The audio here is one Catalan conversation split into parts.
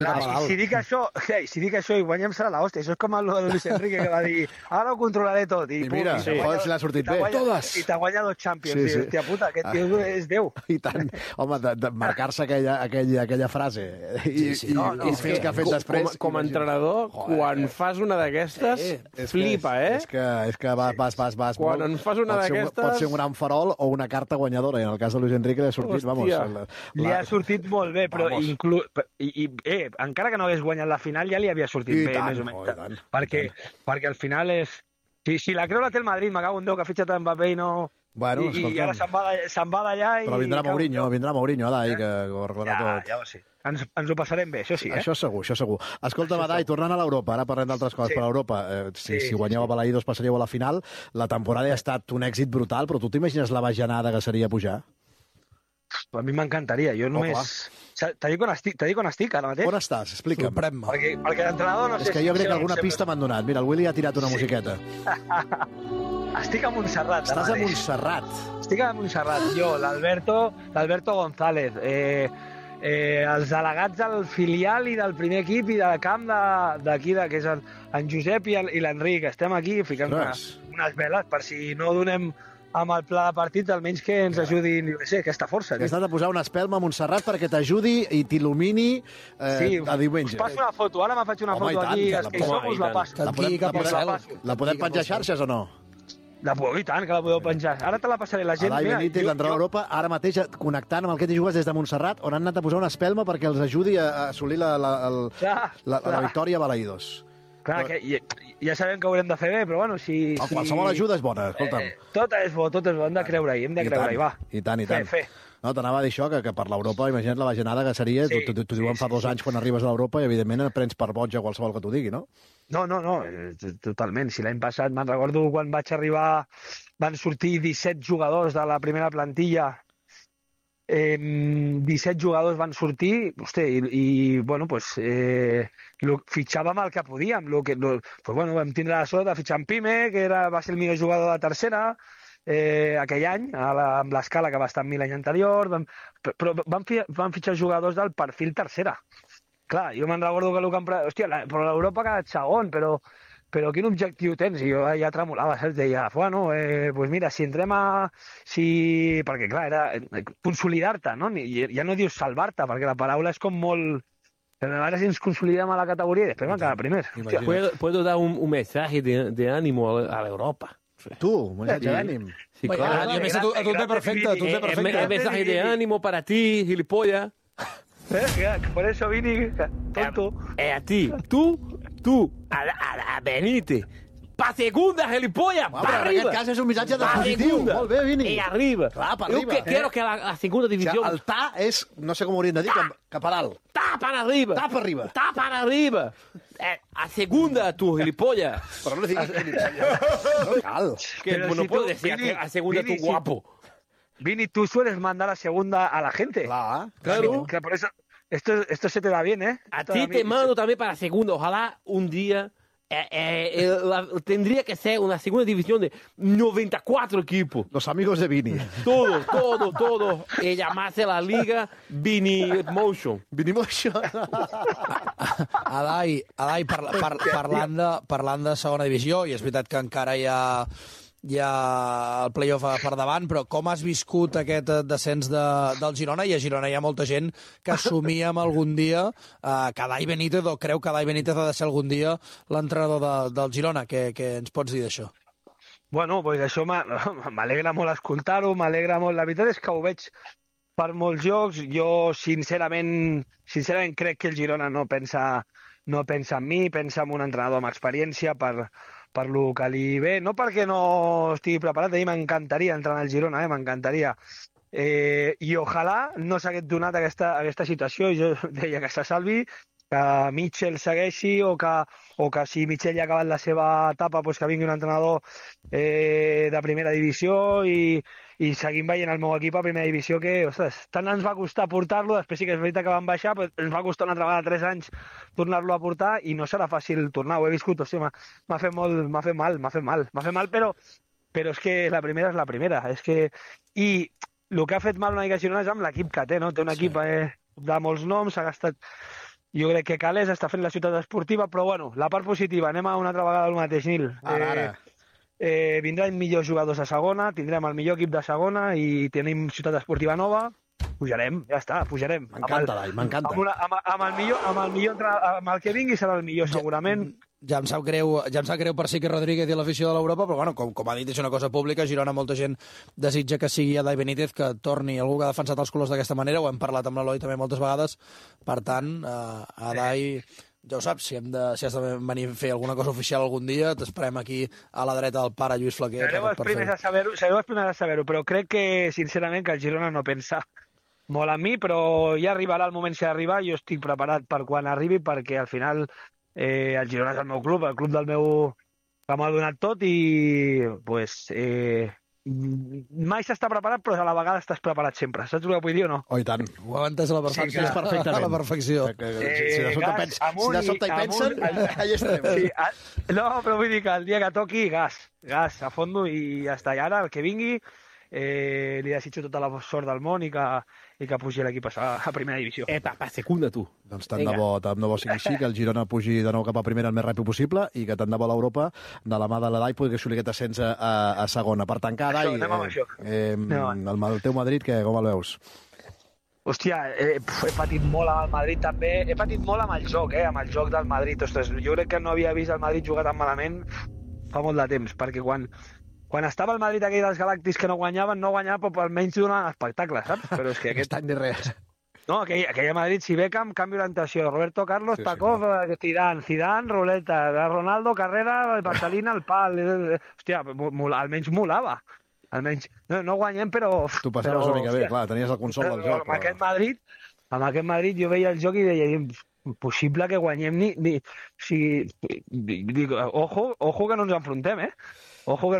Si dic això i guanyem serà l'hòstia. Això és com el de Luis Enrique, que va dir ara ho controlaré tot. I mira, se l'ha sortit bé. I t'ha guanyat 2 Champions. Sí. Hòstia puta, aquest tio és Déu. I tant. Home, de marcar-se aquella frase i fer el que ha fet després. Com a entrenador, quan fas una d'aquestes, flipa, És que vas... Quan en fas una d'aquestes... Pot ser un gran farol o una carta guanyadora. I en el cas de Luis Enrique li ha sortit, li ha sortit molt bé, però encara que no hagués guanyat la final, ja li havia sortit bé, més o menys. Perquè al final és... Si la creu la té el Madrid, me cago en Déu, que ha fitxat Mbappé i no... Bueno, I ara se'n va d'allà i... Però vindrà Mourinho, Adai, que ho arreglarà tot. Ja ho sé. Ens ho passarem bé, això sí, Això segur. Escolta, Adai, tornant a l'Europa, ara parlem d'altres coses, per l'Europa, si guanyeu a Balaïdos passaríeu a la final, la temporada ha estat un èxit brutal, però tu t'imagines la bajanada que seria pujar? A mi m'encantaria, jo només... T'ha dit on estic ara mateix? On estàs? Explica'm. Perquè l'entrenador no sé... És que jo crec que alguna pista m'han donat. Mira, el Willy ha tirat una musiqueta. Estic a Montserrat. Estàs a Montserrat. Estic a Montserrat. Jo, l'Alberto González, els delegats del filial i del primer equip i del camp d'aquí, que és en Josep i l'Enric. Estem aquí ficant unes veles per si no donem amb el pla de partit, almenys que ens ajudi, no sé, aquesta força. Has de posar una espelma a Montserrat perquè t'ajudi i t'il·lumini a diumenge. Us passo una foto, ara me faig una foto aquí, els que hi som us la passo. La podem penjar xarxes o no? I tant, que la podeu penjar. Ara te la passaré la gent. Adai Benítez, l'entrenador d'Europa, ara mateix connectant amb el que t'hi jugues des de Montserrat, on han anat a posar una espelma perquè els ajudi a assolir la victòria a Balaïdos. Clar, ja sabem que ho haurem de fer bé, però bueno, si... Qualsevol ajuda és bona, escolta'm. Tot és bo, hem de creure-hi, va. I tant. No, t'anava a dir això, que per l'Europa, imagina't la bajanada que seria, t'ho diuen fa 2 anys quan arribes a l'Europa i evidentment prens per boig a qualsevol que t'ho digui, no? No, totalment. Si l'any passat, me'n recordo quan vaig arribar, van sortir 17 jugadors de la primera plantilla, 17 jugadors van sortir, fitxàvem el que podíem. Vam tindre la sort de fitxar en Pime, que va ser el millor jugador de tercera aquell any, amb l'escala que va estar amb mi l'any anterior, però van fitxar jugadors del perfil tercera. Clar, jo me'n recordo que però l'Europa ha quedat segon, però quin objectiu tens? I jo ja tremolava, saps? Deia, mira, si entrem perquè, clar, era consolidar-te, no? Ja no dius salvar-te, perquè la paraula és com molt... Pero ahora si nos consolidamos a la categoría y después van a quedar primero. ¿Puedo dar un mensaje de ánimo a la Europa? Tu, un mensaje de ánimo. Sí, claro. A més, tu et ve perfecte, Un mensaje de ánimo para ti, gilipollas. Por eso Vini, tonto. A ti, tú, a Benítez. Pa segunda, gilipollas, pa arriba. En aquest cas és un missatge de positiu. Molt bé, Vini. I arriba. Clar, pa arriba. Yo quiero que la segunda división... El ta és, no sé com ho hauríem de dir, cap a dalt. Ta para arriba. Ta para arriba. Ta para arriba. A segunda, tu, gilipollas. Però no diguis gilipollas. No cal. Que no puedo decir a segunda, tu guapo. Vini, tú sueles mandar a segunda a la gente. Claro. Que por eso, esto se te da bien, ¿eh? A ti te mando también para segunda. Ojalá un día... tendría que ser una segunda división de 94 equipos. Los amigos de Vini. Todo. Llamarse la liga Vini Motion. Vini Motion. Adai, parlant de segona divisió, i és veritat que encara hi ha el play-off per davant, però com has viscut aquest descens del Girona? I a Girona hi ha molta gent que assumia algun dia que Adai Benítez, o creu que Adai Benítez ha de ser algun dia l'entrenador del Girona. Què ens pots dir d'això? Bueno, doncs això m'alegra molt escoltar-ho, m'alegra molt. La veritat és que ho veig per molts jocs. Jo, sincerament crec que el Girona no pensa en mi, pensa en un entrenador amb experiència per lo que li ve, no perquè no estigui preparat. A mi m'encantaria entrenar al Girona, m'encantaria. I ojalà no s'hagués donat aquesta situació. Jo deia que se salvi, que Mitchell segueixi, o que si Mitchell ja ha acabat la seva etapa, doncs que vingui un entrenador de primera divisió i seguim veient el meu equip a primera divisió, que, ostres, tant ens va costar portar-lo, després sí que és veritat que van baixar, però ens va costar una altra vegada 3 anys tornar-lo a portar, i no serà fàcil tornar. Ho he viscut, hòstia, m'ha fet mal, però és que la primera és la primera. I el que ha fet mal una mica Girona és amb l'equip que té, no? Té un equip de molts noms, s'ha gastat Jo crec que Cales està fent la ciutat esportiva, però bueno, la part positiva, anem a una altra vegada al mateix, Nil. Ara. Vindran millors jugadors a segona, tindrem el millor equip de segona i tenim ciutat esportiva nova. Pujarem, ja està, pujarem. M'encanta, Dai, m'encanta. Amb el que vingui serà el millor, segurament. Ja em sap greu per Sique Rodríguez i l'afició de l'Europa, però bueno, com ha dit, és una cosa pública. A Girona molta gent desitja que sigui Adai Benítez, que torni algú que ha defensat els colors d'aquesta manera. Ho hem parlat amb l'Eloi també moltes vegades. Per tant, Adai, ja ho saps, si has de venir a fer alguna cosa oficial algun dia, t'esperem aquí a la dreta del pare Lluís Flaquer. Sereu els primers a saber-ho, però crec que, sincerament, que el Girona no pensa molt en mi, però ja arribarà el moment si arriba. Jo estic preparat per quan arribi, perquè al final el Girona és el meu club, el club del meu que m'ha donat tot i pues, mai s'està preparat, però a la vegada estàs preparat sempre. Saps el que vull dir o no? Oh, i tant. Ho ha entès a la perfecció. Sí, perfectament. A la perfecció. Si de sobte hi pensen, allà estarem. Sí, no, però vull dir que el dia que toqui, gas a fondo i ja està. I ara, el que vingui, li desitjo tota la sort del món i que pugi l'equip a primera divisió. Epa, pa segunda, tu. Doncs tant de bo sigui així, que el Girona pugi de nou cap a primera el més ràpid possible i que tant de bo l'Europa, de la mà de la Dai, pugui assolir aquest ascens a segona. Per tancar, Dai, el teu Madrid, com el veus? Hòstia, he patit molt amb el Madrid també, he patit molt amb el joc del Madrid. Ostres, jo crec que no havia vist el Madrid jugar tan malament fa molt de temps, perquè quan estava el Madrid aquell dels Galàctics que no guanyava, però almenys donaven espectacle, saps? Però és que aquest any ni res. No, aquella Madrid, si Beckham, canvi d'orientació, Roberto Carlos, sí, Pacov, Zidane, Roleta, Ronaldo, Carrera, Barcelona, el pal... Hòstia, almenys molava. Almenys, no guanyem, però... Tu passaves una mica bé, clar, tenies el consol del joc. Amb aquest Madrid jo veia el joc i deia, impossible que guanyem ni... Ojo que no ens enfrontem, Ojo que...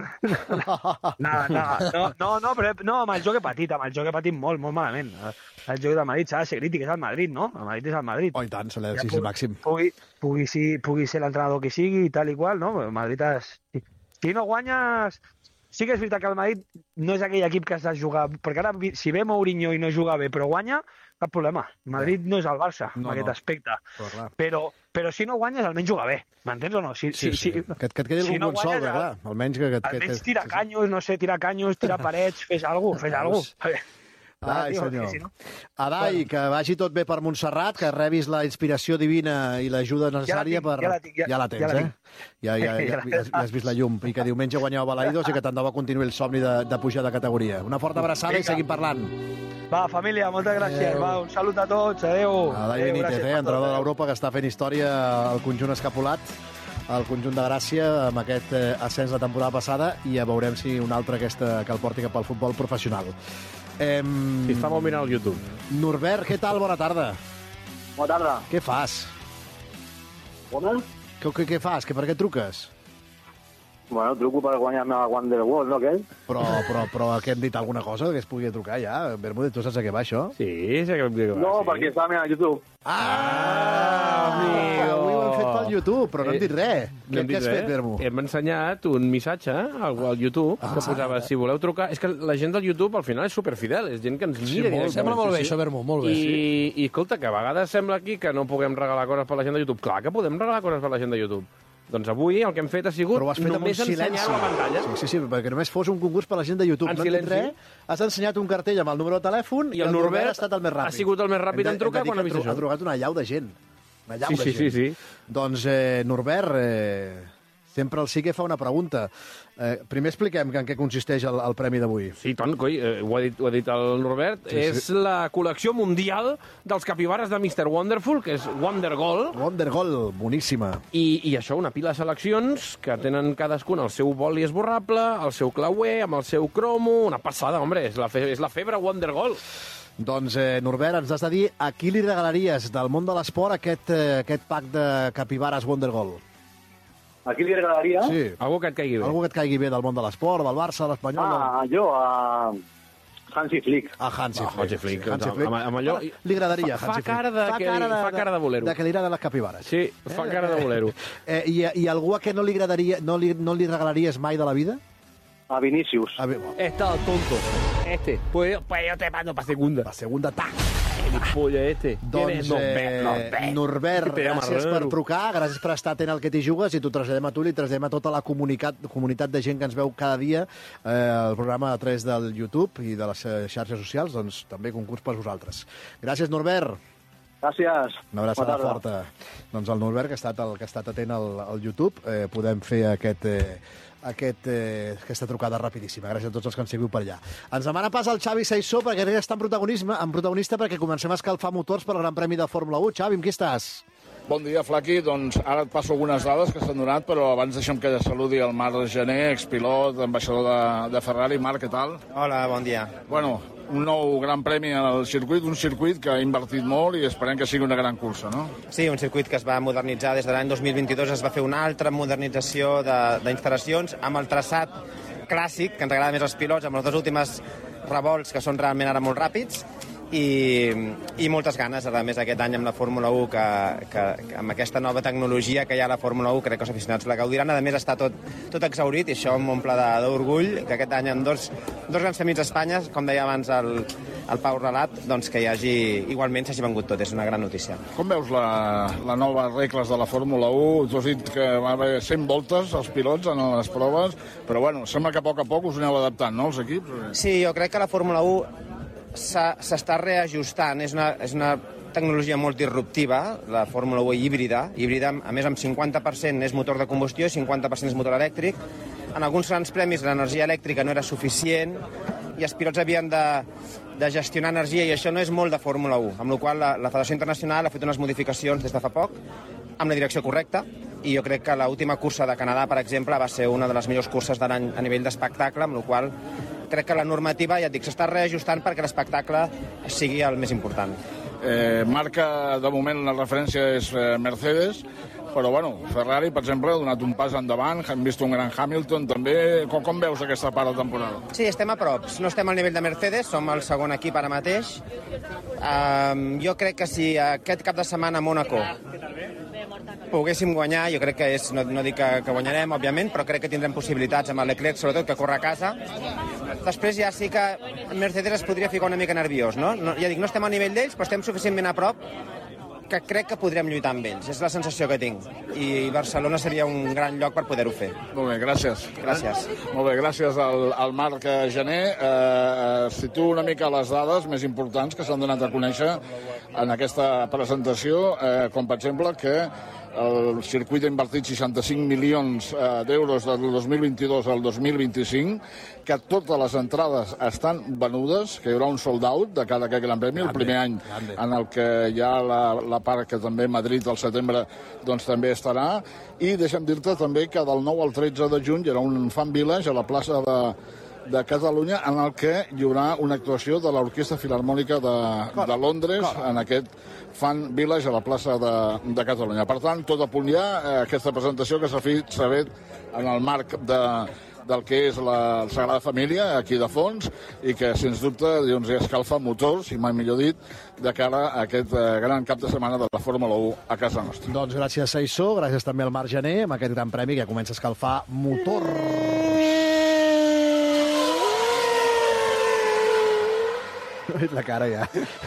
No, amb el joc he patit molt malament. El joc del Madrid s'ha de ser crític, és el Madrid, no? El Madrid és el Madrid. Oh, i tant, se l'ha de ser màxim. Pugui ser l'entrenador que sigui i tal i qual, no? El Madrid si no guanyes... Sí que és veritat que el Madrid no és aquell equip que has de jugar... Perquè ara, si ve Mourinho i no juga bé, però guanya, cap problema. El Madrid no és el Barça, en aquest aspecte. Però si no guanyes, almenys juga bé. M'entens o no? Sí. Que et quedi algun consol, clar. Almenys tira canyos, no sé, tira parets, fes alguna cosa. Ai, senyor. Adai, que vagi tot bé per Montserrat, que rebis la inspiració divina i l'ajuda necessària per... Ja la tens, Ja has vist la llum. I que diumenge guanyeu Balaïdos i que tant de bo continuï el somni de pujar de categoria. Una forta abraçada i seguim parlant. Va, família, moltes gràcies. Va, un salut a tots. Adéu. Adai Benítez, entrenador de l'Europa, que està fent història al conjunt escapulat, al conjunt de Gràcia, amb aquest ascens la temporada passada, i ja veurem si un altre que el porti cap al futbol professional. Si està molt mirant al YouTube. Norbert, què tal? Bona tarda. Bona tarda. Què fas? Bona? Què fas? Per què truques? Bueno, truco per guanyar-me la Wonderwall, no, aquell? Però què hem dit alguna cosa que es pugui trucar ja? Bermúdez, tu saps a què va, això? Sí, sé que va. No, perquè estava mirant a YouTube. Amigo! Avui ho hem fet pel YouTube, però no hem dit res. Què has fet, Bermú? Hem ensenyat un missatge al YouTube que posava, si voleu trucar... És que la gent del YouTube al final és superfidel, és gent que ens mira. Sembla molt bé, això, Bermú, molt bé. I escolta, que a vegades sembla aquí que no puguem regalar coses per la gent de YouTube. Clar que podem regalar coses per la gent de YouTube. Doncs avui el que hem fet ha sigut només ensenyar la pantalla. Sí, perquè només fos un concurs per la gent de YouTube. No hem dit res, has ensenyat un cartell amb el número de telèfon i el Norbert ha estat el més ràpid. Ha sigut el més ràpid en trucar quan ha vist això. Ha trucat una llau de gent. Sí. Doncs, Norbert, sempre el Sique fa una pregunta. Primer expliquem en què consisteix el premi d'avui. Sí, tant, coi, ho ha dit el Norbert. Sí. És la col·lecció mundial dels capibares de Mr. Wonderful, que és Wondergoal. Wondergoal, boníssima. I això, una pila de seleccions que tenen cadascun el seu boli esborrable, el seu clauer, amb el seu cromo... Una passada, home, és la febre Wondergoal. Doncs, Norbert, ens has de dir a qui li regalaries del món de l'esport aquest pack de capibares Wondergoal? A qui li regalaria? Sí. Algú que et caigui bé. Algú que et caigui bé del món de l'esport, del Barça, de l'Espanyol... A Hansi Flick. A Hansi Flick. Amb allò... Li agradaria, Hansi Flick. Fa cara de bolero. De que li agrada les capibares. Sí, fa cara de bolero. I algú a què no li regalaries mai de la vida? A Vinícius. He estado tonto. Pues yo te mando para segunda. La segunda, tac. Doncs, Norbert, gràcies per trucar, gràcies per estar atent al que t'hi jugues, i t'ho traslladem a tu, li traslladem a tota la comunitat de gent que ens veu cada dia el programa a través del YouTube i de les xarxes socials, doncs també concurs per vosaltres. Gràcies, Norbert. Gràcies. Una abraçada forta. Doncs el Norbert, que ha estat atent al YouTube, podem fer aquesta trucada rapidíssima. Gràcies a tots els que ens seguiu per allà. Ens demana pas el Xavi Saissó, perquè ja està en protagonista, perquè comencem a escalfar motors per al Gran Premi de Fórmula 1. Xavi, amb qui estàs? Bon dia, Flaqui. Doncs ara et passo algunes dades que s'han donat, però abans deixa'm que saludi el Marc Gené, expilot, ambaixador de Ferrari. Marc, què tal? Hola, bon dia. Bueno, un nou Gran Premi al circuit, un circuit que ha invertit molt i esperem que sigui una gran cursa, no? Sí, un circuit que es va modernitzar des de l'any 2022, es va fer una altra modernització d'instal·lacions amb el traçat clàssic, que ens agrada més als pilots, amb les dues últimes revolts que són realment ara molt ràpids, i moltes ganes, a més, aquest any amb la Fórmula 1, que amb aquesta nova tecnologia que hi ha a la Fórmula 1, crec que els aficionats la gaudiran. A més, està tot exhaurit, i això m'omple d'orgull, que aquest any amb dos grans premis d'Espanya, com deia abans el Pau Relat, doncs que igualment s'hagi vengut tot. És una gran notícia. Com veus la nova regles de la Fórmula 1? Tu has dit que va haver 100 voltes els pilots en les proves, però bueno, sembla que a poc us aneu adaptant, no, els equips? Sí, jo crec que la Fórmula 1 s'està reajustant. És una tecnologia molt disruptiva, la Fórmula 1 híbrida, a més amb 50% és motor de combustió i 50% és motor elèctric. En alguns grans premis l'energia elèctrica no era suficient i els pilots havien de gestionar energia, i això no és molt de Fórmula 1, amb la qual cosa la Federació Internacional ha fet unes modificacions des de fa poc amb la direcció correcta, i jo crec que l'última cursa de Canadà, per exemple, va ser una de les millors curses de l'any a nivell d'espectacle, amb la qual cosa crec que la normativa, ja et dic, s'està reajustant perquè l'espectacle sigui el més important. Marca, de moment, la referència és Mercedes, però bueno, Ferrari, per exemple, ha donat un pas endavant, hem vist un gran Hamilton també. Com veus aquesta part de temporada? Sí, estem a prop, no estem al nivell de Mercedes, som el segon equip ara mateix. Jo crec que si aquest cap de setmana a Mònaco poguéssim guanyar, jo crec que no dic que guanyarem, òbviament, però crec que tindrem possibilitats amb el Leclerc, sobretot, que corre a casa. Després ja sí que Mercedes es podria ficar una mica nerviós, no? Ja dic, no estem al nivell d'ells, però estem suficientment a prop que crec que podrem lluitar amb ells. És la sensació que tinc. I Barcelona seria un gran lloc per poder-ho fer. Molt bé, gràcies. Gràcies. Molt bé, gràcies al Marc Gené. Situo una mica les dades més importants que s'han donat a conèixer en aquesta presentació, com per exemple que el circuit ha invertit 65 milions d'euros del 2022 al 2025, que totes les entrades estan venudes, que hi haurà un sold out de cada Gran Premi, el primer any en el que hi ha la part que també Madrid al setembre doncs també estarà, i deixa'm dir-te també que del 9 al 13 de juny hi haurà un Fan Village a la plaça de Catalunya, en el que hi haurà una actuació de l'Orquestra Filharmònica de Londres en aquest Fan Village a la plaça de Catalunya. Per tant, tot a punt ja, aquesta presentació que s'ha fet en el marc del que és la Sagrada Família, aquí de fons, i que, sens dubte, doncs, escalfa motors, i mai millor dit, de cara a aquest gran cap de setmana de la Fórmula 1 a casa nostra. Doncs gràcies, Saissó, gràcies també al Marc Gené, amb aquest gran premi que comença a escalfar motors. La cara ja.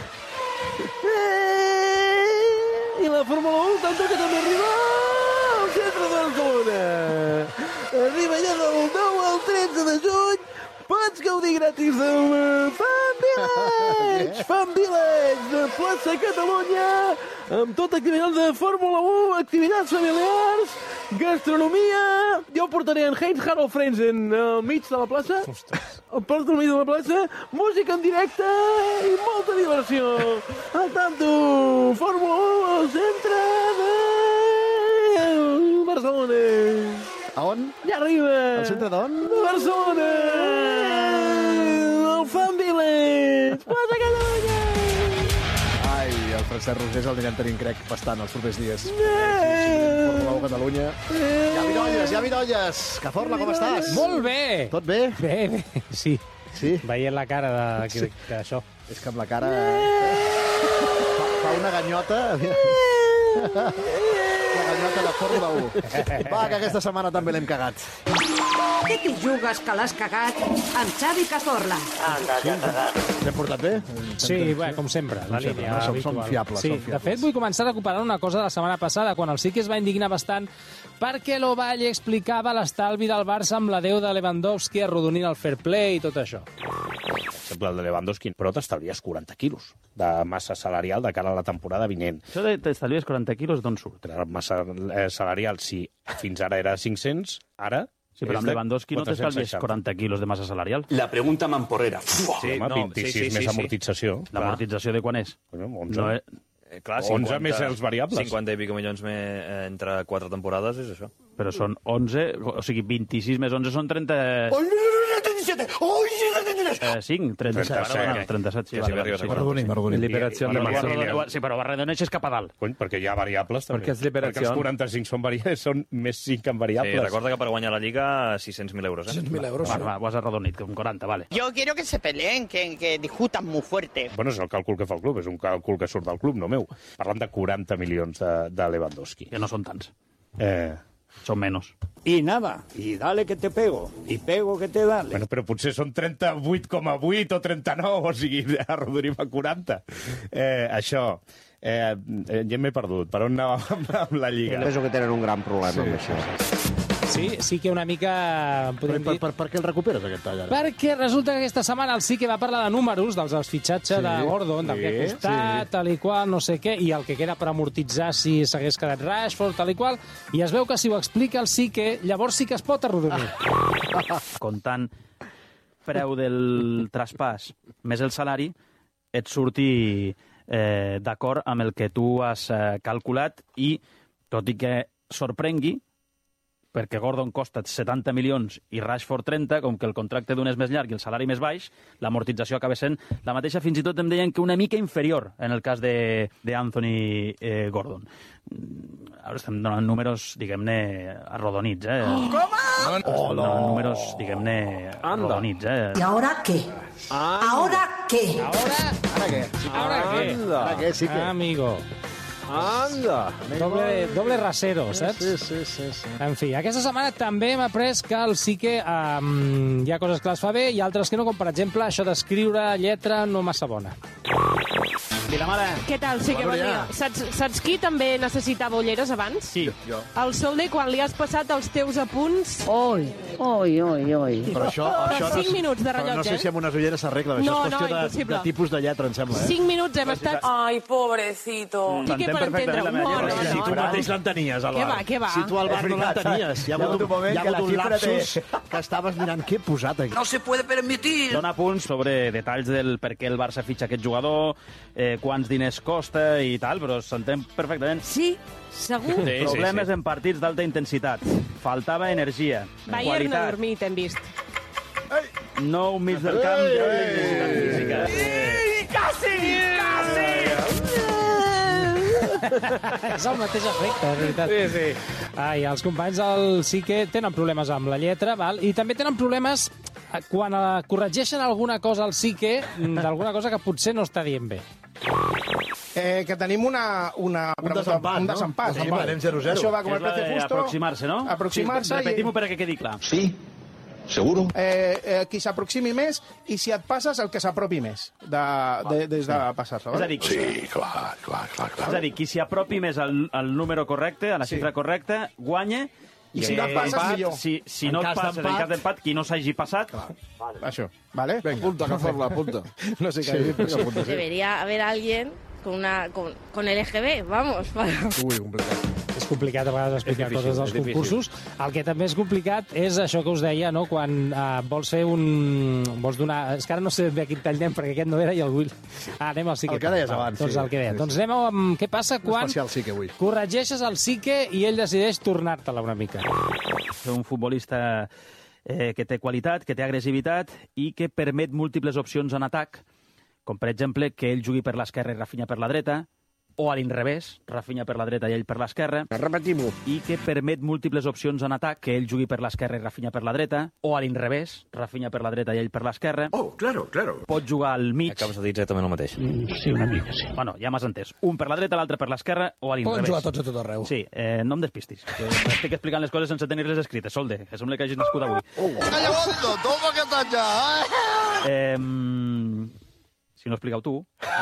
I la Fórmula 1 tanta que també arriba al centre de Barcelona. Arriba ja del 9 al 13 de juny. Pots gaudir gratis del Fan Village! Fan Village de plaça Catalunya, amb tota activitat de Fórmula 1, activitats familiars, gastronomia. Jo portaré en Heinz-Harald Frentzen al mig de la plaça. Al porto al mig de la plaça, música en directe i molta diversió. Al tanto, Fórmula 1 al centre de Barcelona. A on? Ja arriba. Al centre d'on? De Barcelona. El Fan Village. Plaça Catalunya. Ai, el Francesc Rosés el anirem tenint, crec, bastant els propers dies. Fórmula 1 Catalunya. Ja Virolles. Caforla, com estàs? Molt bé. Tot bé? Bé, sí. Sí? Veient la cara d'això. És que amb la cara... fa una ganyota... La ganyota de Fórmula 1. Va, que aquesta setmana també l'hem cagat. Què t'hi jugues que l'has cagat amb Xavi Cazorla? Anda, que cagat. T'hem portat bé? Sí, bé, com sempre, la línia Som habitual. fiables, Sí, som fiables. de fet, vull començar recuperant una cosa de la setmana passada, quan el Sique es va indignar bastant perquè l'Ovalle explicava l'estalvi del Barça amb l'adeu de Lewandowski arrodonint el fair play i tot això. Per exemple, el de Lewandowski, però t'estalvies 40 quilos de massa salarial de cara a la temporada vinent. Això de t'estalvies 40 quilos d'on surt? La massa salarial, si fins ara era 500, ara... Sí, però amb Lewandowski no t'estalvies 40 quilos de massa salarial. La pregunta mamporrera. Sí, home, 26 més amortització. L'amortització de quan és? Bueno, 11. No és... Clar, 11 més els variables. 50 i pico milions entre 4 temporades és això. Però són 11, o sigui, 26 més 11 són 30... 5, 37, 37, sí. Perdoni. Liberació de massa. Sí, però arredoneixes cap a dalt. Perquè hi ha variables, també. Perquè és liberació. Perquè els 45 són més 5 en variables. Sí, recorda que per guanyar la Lliga 600.000 euros. 600.000 euros. Va, ho has arredonit, com 40, vale. Yo quiero que se peleen, que discutan muy fuerte. Bueno, és el càlcul que fa el club, és un càlcul que surt del club, no meu. Parlem de 40 milions de Lewandowski. Que no són tants. Són menys. Y nada, y dale que te pego, y pego que te dale. Bueno, però potser són 38,8 o 39, o sigui, arrodonim a 40. Això, ja m'he perdut. Per on anàvem amb la Lliga? Penso que tenen un gran problema amb això. Sí que una mica... Per què el recuperes, aquest tall, ara? Perquè resulta que aquesta setmana el Sique va parlar de números, dels fitxatges de Gordon, del que ha costat, tal i qual, no sé què, i el que queda per amortitzar si s'hagués quedat Rashford, tal i qual, i es veu que si ho explica el Sique, llavors sí que es pot arrodonir. Comptant preu del traspàs més el salari, et surti d'acord amb el que tu has calculat i, tot i que sorprengui, perquè Gordon costa 70 milions i Rashford 30, com que el contracte d'un és més llarg i el salari més baix, l'amortització acaba sent la mateixa, fins i tot em deien que una mica inferior en el cas d'Anthony Gordon. Ara estem donant números, diguem-ne, arrodonits, ¿Cómo? Números, diguem-ne, arrodonits, ¿Y ahora qué? ¿Ahora qué? Ara què? Ara què, sí que... Amigo. Anda! Doble rasero, saps? Sí. En fi, aquesta setmana també hem après que el Sique hi ha coses que les fa bé i altres que no, com per exemple això d'escriure lletra no massa bona. Vilamala. Què tal? Sí, que bon dia. Saps qui també necessitava ulleres abans? Sí, jo. El Solde, quan li has passat els teus apunts... Oi. Però això 5 minuts de rellotge, no sé si amb unes ulleres s'arregla. Això és qüestió de tipus de lletra, em sembla. 5 minuts hem estat... Ai, pobrecito. I què per entendre-ho? No. Si tu mateix l'entenies, al bar. Què va? Si tu al bar no l'entenies. Hi ha hagut un lapsus que estaves mirant què he posat aquí. No se puede permitir. Dona punts sobre detalls del per què el Barça fitxa aquest jugador, quants diners costa i tal, però s'entén perfectament. Sí, segur. Problemes en partits d'alta intensitat. Faltava energia. Bayern no ha dormit, hem vist. No mig del camp d'alta intensitat física. ¡Casi! És el mateix efecte, de veritat. Sí. Ai, els companys del Sique tenen problemes amb la lletra, val? I també tenen problemes quan corregeixen alguna cosa al Sique, d'alguna cosa que potser no està dient bé. Que tenim un desempat. Anem 0-0. Això va com el precio justo. Aproximar-se, no? Aproximar-se. Repetim-ho perquè quedi clar. Sí, seguro. Qui s'aproximi més i si et passes el que s'apropi més des de passar-se. És a dir, Sí, clar. és a dir, qui s'hi apropi més al número correcte, a la xifra correcta, guanya. I si no et passes, millor. Si no et passes, en cas d'empat, qui no s'hagi passat... Això, ¿vale? Venga, apunta, Cazorla, apunta. No sé qué decir, pero apunta. Debería haber alguien con LGB, vamos. Ui, complicat. És complicat a vegades explicar coses dels concursos. El que també és complicat és això que us deia, no? Quan vols fer vols donar... És que ara no sé bé a quin tall anem, perquè aquest no era i el Will. Anem al Sique. El que deies abans. Doncs el que deia. Doncs anem amb què passa quan corregeixes el Sique i ell decideix tornar-te-la una mica. Un futbolista que té qualitat, que té agressivitat i que permet múltiples opcions en atac, com per exemple que ell jugui per l'esquerra i Rafinha per la dreta, o a l'inrevés, Rafinha per la dreta i ell per l'esquerra. Repetim-ho. I que permet múltiples opcions en atac, que ell jugui per l'esquerra i Rafinha per la dreta, o a l'inrevés, Rafinha per la dreta i ell per l'esquerra. Oh, claro. Pot jugar al mig. Acabes de dir exactament el mateix. Sí, una mica, sí. Bueno, ja m'has entès. Un per la dreta, l'altre per l'esquerra o a l'inrevés. Poden jugar tots a tot arreu. Sí, no em despistis. Que estic explicant les coses sense tenir-les escrites. Solde, que sembla que hagis nascut avui. Calla, bondo, toma que talla. Si no expliqueu tu...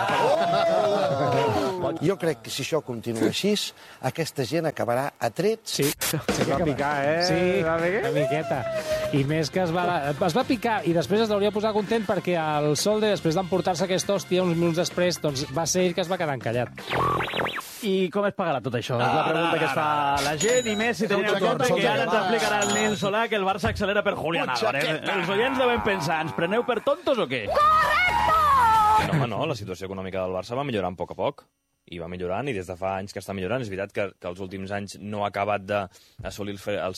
Jo crec que si això continua així, aquesta gent acabarà a trets. Sí, va picar, Sí, una miqueta. I més que es va picar i després es l'hauria de posar content perquè el Solde, després d'emportar-se aquesta hòstia, uns minuts després, doncs va ser ell que es va quedar encallat. I com es pagarà tot això? És la pregunta que es fa la gent, i més si tenim en compte que ara ens explicarà el Nil Solà que el Barça accelera per Julián Álvarez. Els oients deuen pensar, ens preneu per tontos o què? No, la situació econòmica del Barça va millorant a poc. I va millorant, i des de fa anys que està millorant. És veritat que els últims anys no ha acabat d'assolir el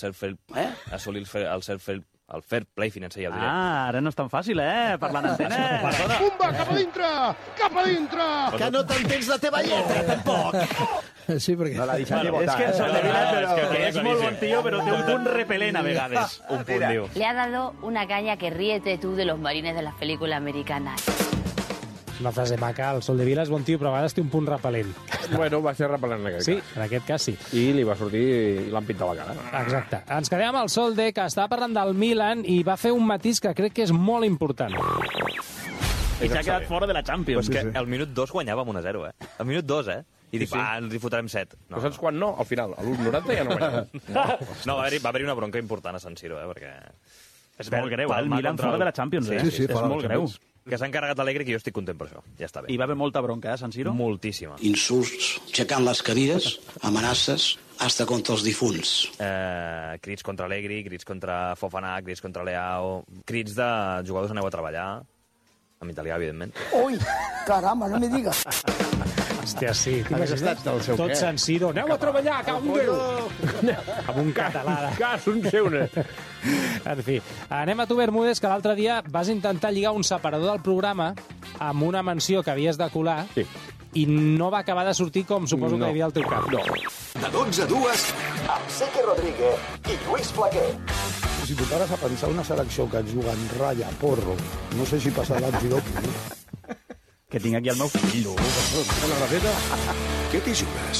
fair play financer, ja el diré. Ara no és tan fàcil, parlar en antena. Perdona. Pumba, cap a dintre! Cap a dintre! Que no t'entens la teva lletra, tampoc! Sí, perquè... No, és que és molt bon tio, però té un punt repel·lent a vegades. Un punt, diu. Le ha dado una caña que ríete tú de los marines de las películas americanas. Una frase maca, el Soldevila és bon tio, però a vegades té un punt repel·lent. Bueno, va ser repel·lent en aquest cas. Sí, en aquest cas sí. I li va sortir i l'han pintat la cara. Exacte. Ens quedem amb el Solde, que estava parlant del Milan i va fer un matís que crec que és molt important. I s'ha quedat fora de la Champions. Però és que al minut 2 guanyàvem 1-0, Al minut 2, I dic, ens hi fotrem 7. Però saps quan no? Al final, a l'1.90 ja no guanyàvem. No, va haver-hi una bronca important a San Siro, perquè... És molt greu, el Milan fora de la Champions, Sí, és molt greu. Que s'ha encarregat Allegri, que jo estic content per això. Ja està bé. Hi va haver molta bronca, San Siro? Moltíssima. Insults, aixecant les cadires, amenaces, hasta contra els difunts. Crits contra Allegri, crits contra Fofana, crits contra Leao, crits de jugadors aneu a treballar, en italià, evidentment. Ui, caramba, no me digas. Hòstia, sí. Hagués estat el seu Tot què? San Siro. Aneu a treballar, cau un Déu! Amb un català. Cas, un seune. En fi, anem a tu, Bermúdez, que l'altre dia vas intentar lligar un separador del programa amb una menció que havies de colar i no va acabar de sortir com suposo que hi havia al teu cap. De 12 a 2, amb Seque Rodríguez i Lluís Flaquer. Si tu pares a pensar una selecció que juga en ratlla, porro, no sé si passa l'antidoping. Que tinc aquí el meu fill. Una grafeta. ¿Qué te jugas?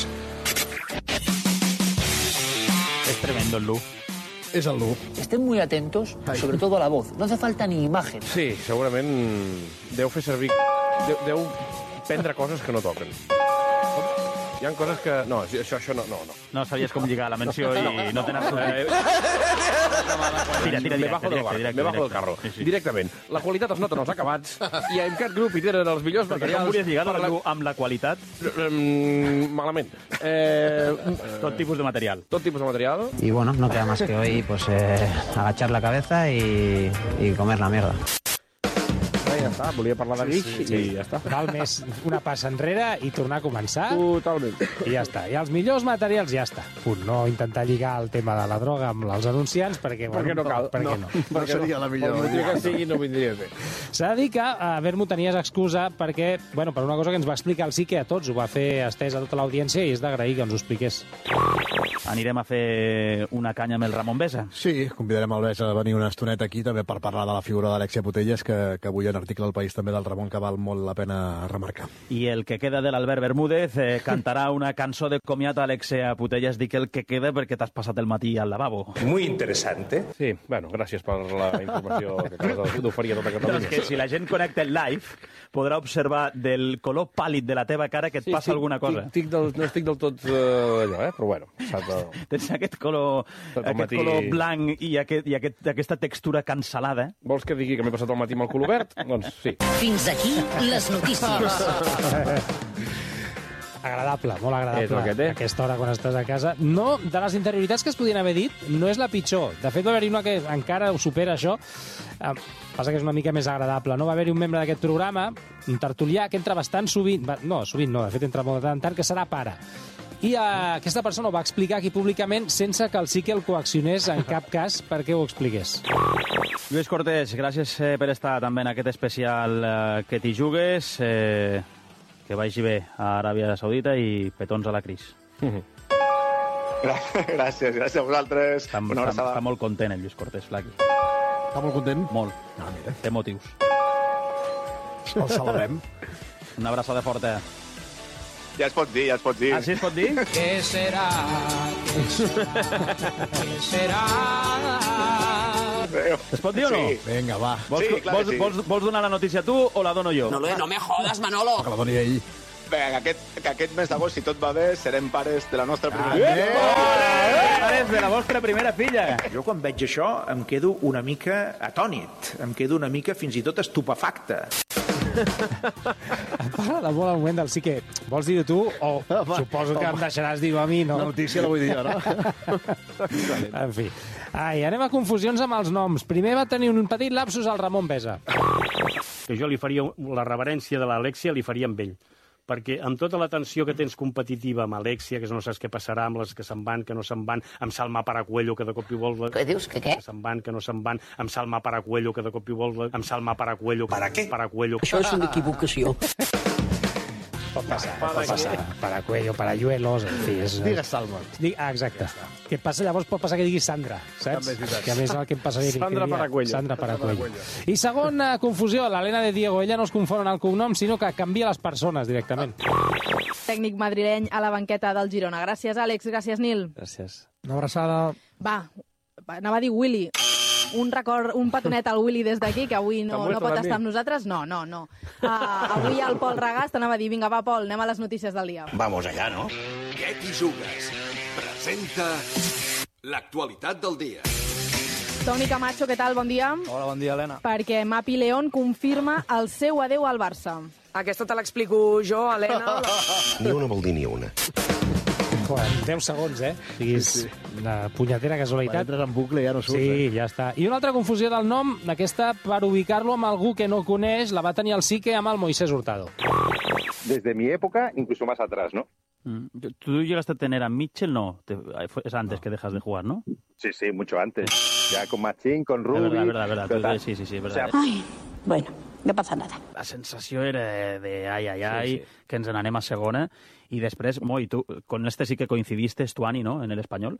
És tremendo, el Lu. És el Lu. Estén muy atentos, sobre todo a la voz. No hace falta ni imagen. Sí, segurament deu fer servir... Deu prendre coses que no toquen. Hi ha coses que... No, això no. No sabies com lligar la menció i no tenen sortit. Tira, Me bajo del carro. Sí. Directament. La qualitat es nota en els acabats i en Cat Group hi tenen els millors materials... Com volies lligar amb la qualitat? Malament. Tot tipus de material. Tot tipus de material. Y bueno, no queda más que hoy pues agachar la cabeza y comer la mierda. Ja està, volia parlar de guix i ja està. Val més una passa enrere i tornar a començar. Totalment. I ja està. I els millors materials ja està. Punt. No intentar lligar el tema de la droga amb els anunciants perquè... Perquè no cal. Perquè no. No seria la millor. El motiu que sigui no vindria bé. S'ha de dir que a Vermo tenies excusa perquè, bueno, per una cosa que ens va explicar el Sique a tots, ho va fer estès a tota l'audiència i és d'agrair que ens ho expliqués. Anirem a fer una canya amb el Ramon Besa? Sí, convidarem el Besa a venir una estoneta aquí també per parlar de la figura d'Alexia Putellas, que avui en article al País també del Ramon que val molt la pena remarcar. I el que queda de l'Albert Bermúdez cantarà una cançó de comiat a Alexia Putellas. Dic el que queda perquè t'has passat el matí al lavabo. Muy interesante. Sí, bueno, gràcies per la informació que acabes d'oferir a tota Catalunya. És que si la gent connecta el live podrà observar del color pàl·lid de la teva cara que et passa alguna cosa. No estic del tot allò, però bueno. Tens aquest color blanc i aquesta textura cancel·lada. Vols que digui que m'he passat el matí amb el color verd? Doncs sí. Fins aquí les notícies. Agradable, molt agradable. És el que té. Aquesta hora quan estàs a casa. No, de les interioritats que es podien haver dit, no és la pitjor. De fet, va haver-hi una que encara ho supera, això. Passa que és una mica més agradable. No va haver-hi un membre d'aquest programa, un tertulià, que entra bastant sovint... Sovint no, de fet entra molt de tant en tant, que serà pare. I aquesta persona ho va explicar aquí públicament sense que el Sique el coaccionés en cap cas perquè ho expliqués. Lluís Cortés, gràcies per estar també en aquest especial que t'hi jugues. Que vagi bé a Aràbia Saudita i petons a la Cris. Gràcies a vosaltres. Està molt content el Lluís Cortés, Flaqui. Està molt content? Molt. Té motius. El celebrem. Una abraçada forta. Ja es pot dir. Ah, sí es pot dir? Què serà? Què serà? Es pot dir o no? Sí. Vinga, va. Vols donar la notícia tu o la dono jo? No me jodas, Manolo. Que la doni ell. Bé, que aquest mes d'agost, si tot va bé, serem pares de la nostra primera filla. Pares de la vostra primera filla. Jo quan veig això em quedo una mica atònit, em quedo una mica fins i tot estupefacte. Em parla molt el moment del sí que vols dir-ho tu o suposo que em deixaràs dir-ho a mi, no? La notícia la vull dir jo, no? En fi. Anem a confusions amb els noms. Primer va tenir un petit lapsus al Ramon Besa. Que jo li faria la reverència de l'Alexia, li faria amb ell. Perquè amb tota la tensió que tens competitiva amb Alexia, que no saps què passarà amb les que se'n van, que no se'n van, amb Salma Paracuello, que de cop i volta... Què dius? Que què? Que se'n van, que no se'n van, amb Salma Paracuello, que de cop i volta... Amb Salma Paracuello... ¿Para què? Paracuello. Això és una equivocació. Pot passar. Paracuello, Parayuelos, en fi... Digues Salma. Exacte. Què passa llavors? Pot passar que diguis Sandra, saps? També és veritat. Que a més el que em passaria... Sandra Paracuello. Sandra Paracuello. I segona confusió, l'Helena de Diego. Ella no es confon en el cognom, sinó que canvia les persones directament. Tècnic madrileny a la banqueta del Girona. Gràcies, Àlex. Gràcies, Nil. Gràcies. Una abraçada. Va, anava a dir Willy. Un record, un petonet al Willy des d'aquí, que avui no pot estar amb nosaltres. No. Avui el Pol Regàs t'anava a dir, vinga, va, Pol, anem a les notícies del dia. Vamos allá, ¿no? Què t'hi jugues? Presenta l'actualitat del dia. Toni Camacho, què tal? Bon dia. Hola, bon dia, Helena. Perquè Mapi León confirma el seu adeu al Barça. Aquesta te l'explico jo, Helena. Ni una vol dir ni una. 10 segons, Diguis, una punyetera casualitat. Quan entres en bucle ja no surt. Sí, ja està. I una altra confusió del nom, aquesta per ubicar-lo amb algú que no coneix, la va tenir el Sique amb el Moisés Hurtado. Desde mi época, incluso más atrás, ¿no? ¿Tú llegaste a tener a Mitchell? No, es antes que dejas de jugar, ¿no? Sí, mucho antes. Ya con Machín, con Rubi... Es verdad. Sí, es verdad. Ay, bueno, no passa nada. La sensació era de ai, que ens n'anem a segona, i després, i tu, con este sí que coincidiste, Stuani, ¿no?, en el español.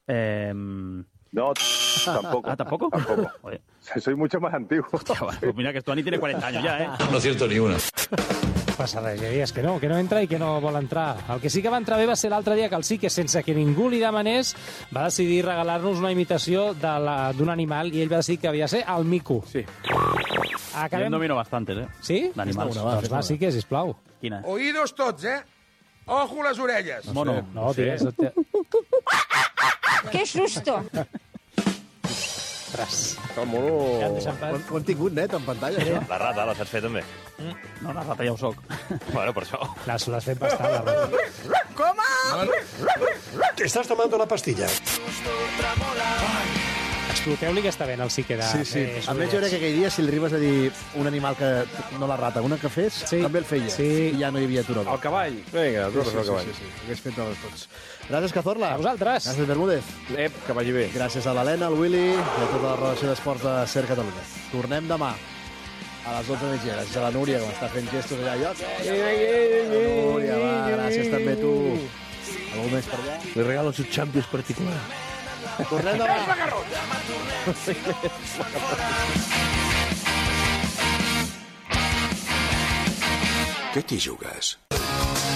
No, tampoco. ¿Ah, tampoco? Tampoco. Soy mucho más antiguo. Hostia, pues mira que Stuani tiene 40 años ya, No acierto ni una. Passa res, ja dius que no entra i que no vol entrar. El que sí que va entrar bé va ser l'altre dia que el sí que, sense que ningú li demanés, va decidir regalar-nos una imitació d'un animal i ell va decidir que havia de ser el mico. Sí. Jo en domino bastantes, Sí? D'animals. Doncs va, sí que, sisplau. Quina? Oídos tots, Ojo les orelles. Mono. No, tio. ¡Qué susto! Ostres. El mono... Ho hem tingut net en pantalla, això? La rata, la saps fer també? No, la rata ja ho soc. Bueno, per això. L'has fet bastant, la rata. ¿Cómo? Te estás tomando la pastilla. Exploteu-li que està bé el sí que de... Sí. A més, jo crec que aquell dia, si li arribes a dir un animal que... No la rata, una que fes, també el feia. Sí. I ja no hi havia aturador. El cavall. Vinga, tu el cavall. Sí. Hagués fet tots. Gràcies, Cazorla. A vosaltres. Gràcies, Bermúdez. Que vagi bé. Gràcies a l'Helena, al Willy i a tota la redacció d'Esports de Ser Catalunya. Tornem demà a les 12 de migdia. Gràcies a la Núria, que m'està fent gestos allà. Núria, va, gràcies també tu. Algú més per allà? Le regalo su Champions particular. Tornem demà. Què t'hi jugues?